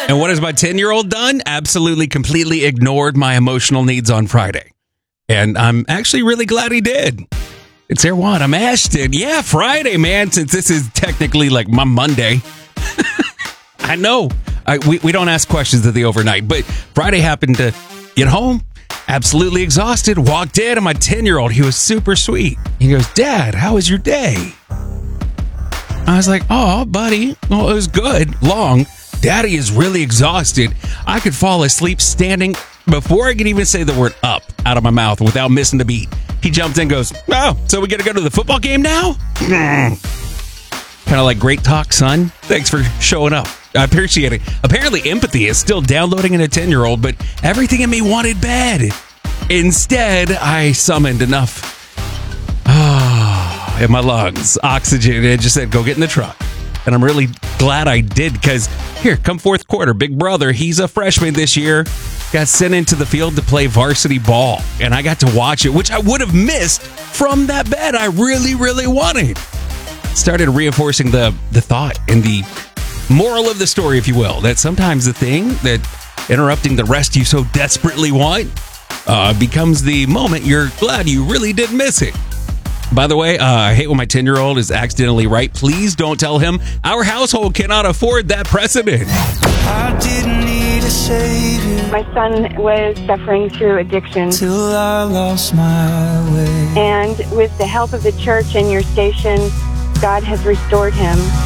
And what has my 10-year-old done? Absolutely, completely ignored my emotional needs on Friday. And I'm actually really glad he did. It's Erwan. I'm Ashton. Yeah, Friday, man, since this is technically like my Monday. I know. We don't ask questions of the overnight, but Friday happened to get home, absolutely exhausted, walked in, and my 10-year-old, he was super sweet. He goes, Dad, how was your day? I was like, oh, buddy, well, it was good, long. Daddy is really exhausted. I could fall asleep standing before I could even say the word up out of my mouth without missing a beat. He jumped in and goes, oh, so we got to go to the football game now? Kind of like, great talk, son. Thanks for showing up. I appreciate it. Apparently, empathy is still downloading in a 10-year-old, but everything in me wanted bed. Instead, I summoned enough in my lungs, oxygen, and just said, go get in the truck. And I'm really glad I did, because here, come fourth quarter, big brother, he's a freshman this year, got sent into the field to play varsity ball. And I got to watch it, which I would have missed from that bed I really, really wanted. Started reinforcing the thought and the moral of the story, if you will, that sometimes the thing that interrupting the rest you so desperately want becomes the moment you're glad you really did miss it. By the way, I hate when my 10-year-old is accidentally right. Please don't tell him. Our household cannot afford that precedent. I didn't need a savior. My son was suffering through addiction. Till I lost my way. And with the help of the church and your station, God has restored him.